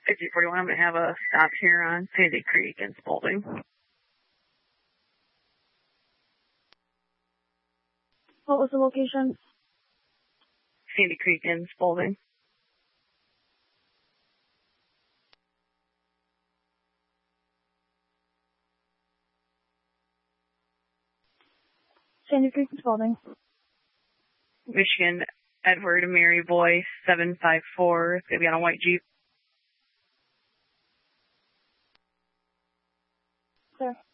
5041, I'm going to have a stop here on Sandy Creek and Spalding. What was the location? Sandy Creek and Spalding. Sandy Creek and Spalding. Michigan, Edward Mary Boy, 754. It's going to be on a white Jeep. Clear.